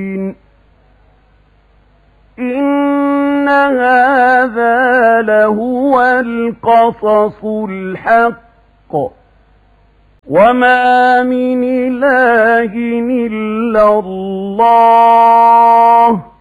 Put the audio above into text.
إن هذا لهو القصص الحق وما من إله إلا الله